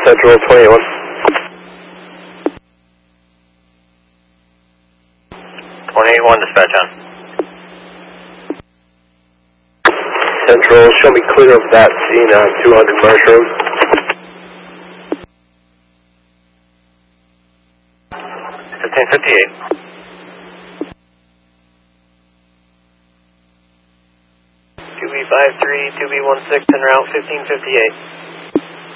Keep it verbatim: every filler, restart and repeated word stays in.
Central twenty-one. twenty-one dispatch on. Central, show me clear of that scene on two hundred Marsh Road. fifteen fifty-eight. two B five three, two B one six en route, fifteen fifty-eight.